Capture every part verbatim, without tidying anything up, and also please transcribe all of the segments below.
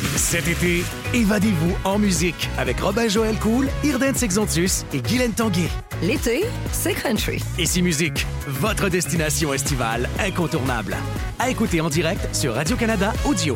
Cet été, évadez-vous en musique avec Robin-Joël Cool, Irden Sexontus et Guylaine Tanguay. L'été, c'est country. Ici Musique, votre destination estivale incontournable. À écouter en direct sur Radio-Canada Audio.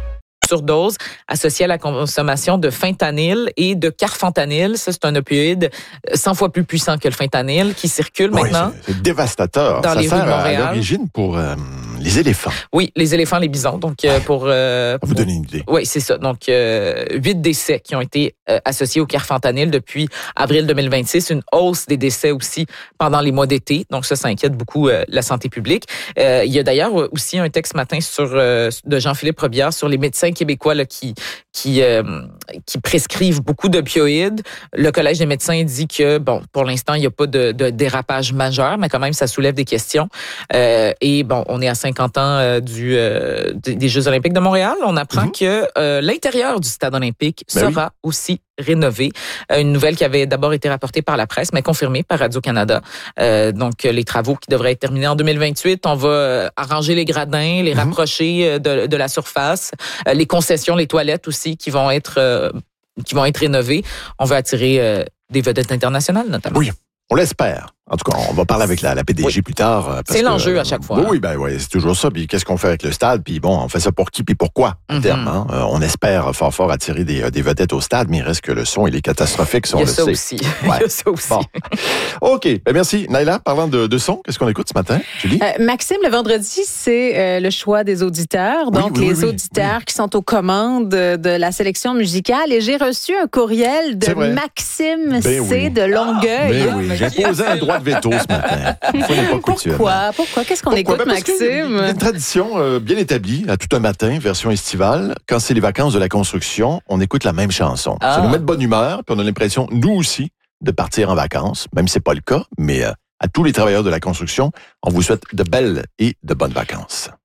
Surdose associée à la consommation de fentanyl et de carfentanil. Ça, c'est un opioïde cent fois plus puissant que le fentanyl qui circule oui, maintenant. C'est, c'est dévastateur. Dans ça les sert rues de Montréal. À l'origine pour euh, les éléphants. Oui, les éléphants, les bisons. Donc, euh, pour... Euh, pour vous donner une idée. Oui, c'est ça. Donc, euh, huit décès qui ont été euh, associés au carfentanil depuis avril deux mille vingt-six. Une hausse des décès aussi pendant les mois d'été. Donc, ça, ça inquiète beaucoup euh, la santé publique. Euh, il y a d'ailleurs aussi un texte ce matin sur, euh, de Jean-Philippe Robillard sur les médecins québécois là, qui qui euh, qui prescrivent beaucoup d'opioïdes. Le Collège des médecins dit que, bon, pour l'instant, il n'y a pas de, de dérapage majeur, mais quand même, ça soulève des questions. Euh, et bon, on est à cinquante ans euh, du euh, des Jeux olympiques de Montréal. On apprend mm-hmm. que euh, l'intérieur du stade olympique ben sera oui. aussi rénové. Euh, une nouvelle qui avait d'abord été rapportée par la presse, mais confirmée par Radio-Canada. Euh, donc, les travaux qui devraient être terminés en deux mille vingt-huit. On va euh, arranger les gradins, les mm-hmm. rapprocher de, de la surface, euh, les concessions, les toilettes aussi qui vont être euh, qui vont être rénovées. On veut attirer euh, des vedettes internationales, notamment. Oui, on l'espère. En tout cas, on va parler avec la, la P D G oui. plus tard. Parce c'est que, l'enjeu à chaque fois. Oui, ben oui, c'est toujours ça. Puis qu'est-ce qu'on fait avec le stade? Puis bon, on fait ça pour qui puis pourquoi, en mm-hmm. termes. Hein? Euh, on espère fort fort attirer des, des vedettes au stade, mais il reste que le son, il est catastrophique, si on il y a le ça sait. Aussi. Ouais. Il y a ça aussi. Bon. OK, ben merci. Naila, parlant de, de son, qu'est-ce qu'on écoute ce matin, Julie? Euh, Maxime, le vendredi, c'est euh, le choix des auditeurs. Donc, oui, oui, les oui, auditeurs oui. qui sont aux commandes de, de la sélection musicale. Et j'ai reçu un courriel de Maxime ben C. Oui. de Longueuil. Ben oui, j'ai posé un droit de veto ce matin. Pourquoi? Pourquoi? Qu'est-ce qu'on Pourquoi? écoute, ben Maxime? Il y a une tradition euh, bien établie, à tout un matin, version estivale. Quand c'est les vacances de la construction, on écoute la même chanson. Ah. Ça nous met de bonne humeur, puis on a l'impression, nous aussi, de partir en vacances, même si c'est pas le cas, mais euh, à tous les travailleurs de la construction, on vous souhaite de belles et de bonnes vacances.